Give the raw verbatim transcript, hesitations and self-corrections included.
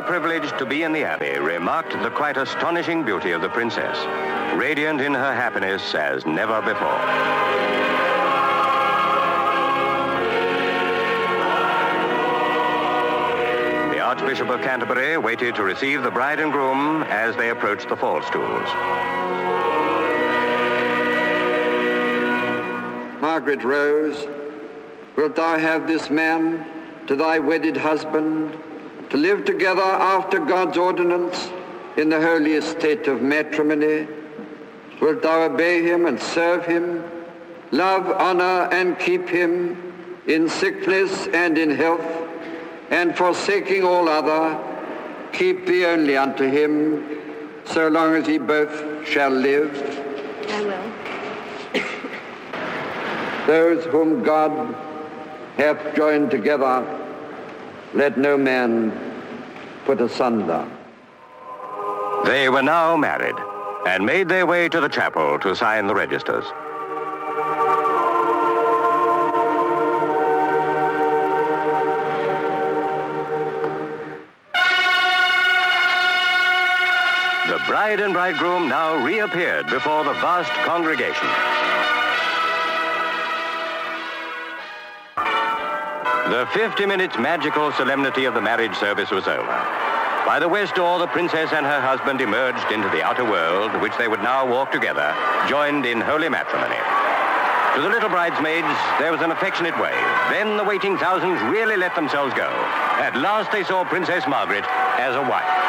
privileged to be in the Abbey remarked the quite astonishing beauty of the princess, radiant in her happiness as never before. The Archbishop of Canterbury waited to receive the bride and groom as they approached the fall stools. Margaret Rose, wilt thou have this man to thy wedded husband, to live together after God's ordinance in the holy estate of matrimony? Wilt thou obey him and serve him, love, honor, and keep him in sickness and in health, and forsaking all other, keep thee only unto him, so long as ye both shall live? I will. Those whom God hath joined together, let no man put asunder. They were now married and made their way to the chapel to sign the registers. The bride and bridegroom now reappeared before the vast congregation. The fifty minutes magical solemnity of the marriage service was over. By the west door, the princess and her husband emerged into the outer world, which they would now walk together, joined in holy matrimony. To the little bridesmaids, there was an affectionate wave. Then the waiting thousands really let themselves go. At last they saw Princess Margaret as a wife.